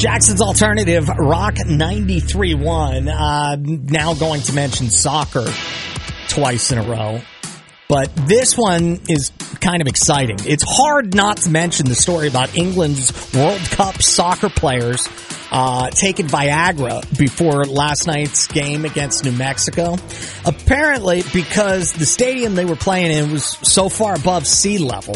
Jackson's Alternative, Rock 93.1. Now going to mention soccer twice in a row. But this one is kind of exciting. It's hard not to mention the story about England's World Cup soccer players taking Viagra before last night's game against New Mexico. Apparently, because the stadium they were playing in was so far above sea level,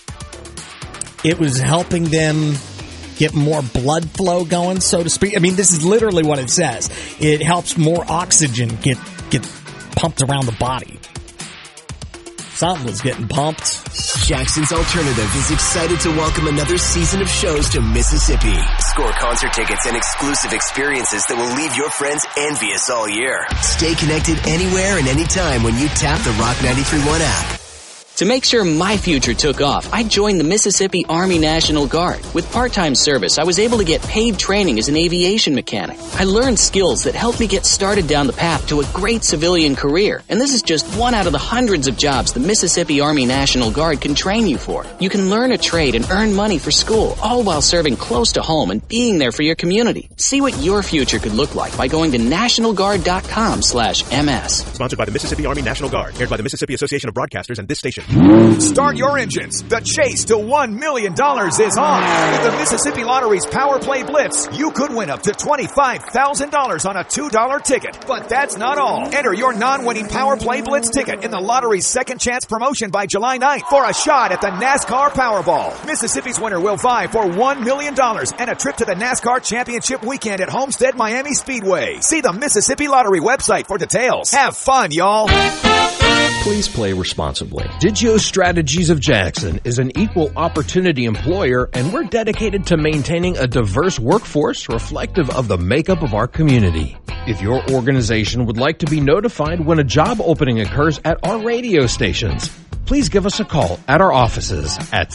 it was helping them get more blood flow going, so to speak. I mean, this is literally what it says. It helps more oxygen get pumped around the body. Something was getting pumped. Jackson's Alternative is excited to welcome another season of shows to Mississippi. Score concert tickets and exclusive experiences that will leave your friends envious all year. Stay connected anywhere and anytime when you tap the Rock 93.1 app. To make sure my future took off, I joined the Mississippi Army National Guard. With part-time service, I was able to get paid training as an aviation mechanic. I learned skills that helped me get started down the path to a great civilian career. And this is just one out of the hundreds of jobs the Mississippi Army National Guard can train you for. You can learn a trade and earn money for school, all while serving close to home and being there for your community. See what your future could look like by going to nationalguard.com/MS. Sponsored by the Mississippi Army National Guard. Aired by the Mississippi Association of Broadcasters and this station. Start your engines. The chase to $1 million is on. With the Mississippi Lottery's Power Play Blitz, you could win up to $25,000 on a $2 ticket. But that's not all. Enter your non-winning Power Play Blitz ticket in the lottery's second chance promotion by July 9th for a shot at the NASCAR Powerball. Mississippi's winner will vie for $1 million and a trip to the NASCAR Championship weekend at Homestead Miami Speedway. See the Mississippi Lottery website for details. Have fun, y'all. Please play responsibly. Digio Strategies of Jackson is an equal opportunity employer, and we're dedicated to maintaining a diverse workforce reflective of the makeup of our community. If your organization would like to be notified when a job opening occurs at our radio stations, please give us a call at our offices at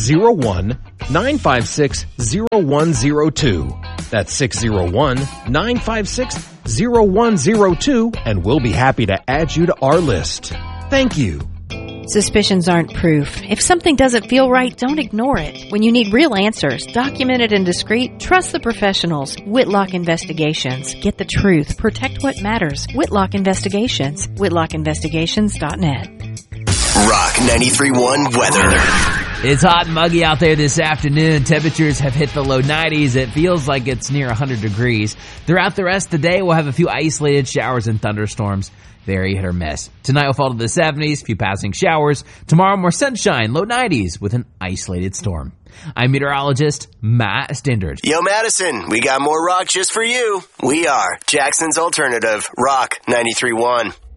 601-956-0102. That's 601-956-0102, and we'll be happy to add you to our list. Thank you. Suspicions aren't proof. If something doesn't feel right, don't ignore it. When you need real answers, documented and discreet, trust the professionals. Whitlock Investigations. Get the truth. Protect what matters. Whitlock Investigations. WhitlockInvestigations.net. Rock 93.1 weather. It's hot and muggy out there this afternoon. Temperatures have hit the low 90s. It feels like it's near 100 degrees. Throughout the rest of the day, we'll have a few isolated showers and thunderstorms. Very hit or miss. Tonight will fall to the 70s, few passing showers. Tomorrow, more sunshine, low 90s with an isolated storm. I'm meteorologist Matt Stindard. Yo, Madison, we got more rock just for you. We are Jackson's Alternative, Rock 93.1.